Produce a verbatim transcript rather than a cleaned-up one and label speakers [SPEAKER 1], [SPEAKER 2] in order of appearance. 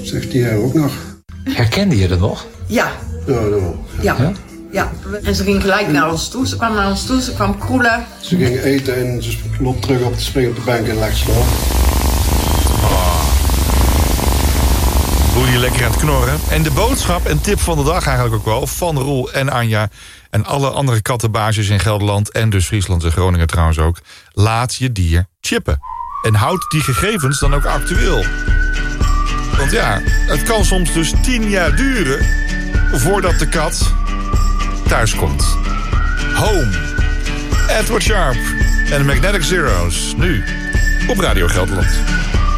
[SPEAKER 1] zegt die hij ook nog.
[SPEAKER 2] Herkende je dat nog?
[SPEAKER 3] Ja.
[SPEAKER 1] Ja, ja.
[SPEAKER 3] Ja. ja. ja. En ze ging gelijk naar ons toe. Ze kwam naar ons toe, ze kwam kroelen.
[SPEAKER 1] Ze ging eten en ze loopt terug op te springen op de bank en legt slaap.
[SPEAKER 4] Hoe je lekker aan het knorren. En de boodschap en tip van de dag eigenlijk ook wel... van Roel en Anja en alle andere kattenbaasjes in Gelderland... en dus Friesland en Groningen trouwens ook... laat je dier chippen. En houd die gegevens dan ook actueel. Want ja, het kan soms dus tien jaar duren... voordat de kat thuis komt. Home. Edward Sharp en de Magnetic Zeros. Nu op Radio Gelderland.